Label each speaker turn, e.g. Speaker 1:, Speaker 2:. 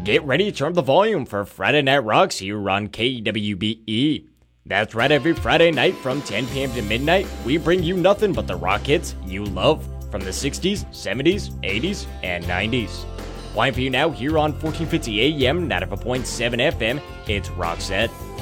Speaker 1: Get ready to turn up the volume for Friday Night Rocks here on KWBE. That's right, every Friday night from 10 p.m. to midnight, we bring you nothing but the rock hits you love from the 60s, 70s, 80s, and 90s. Playing for you now here on 1450 AM, 95.7 FM, it's Roxette.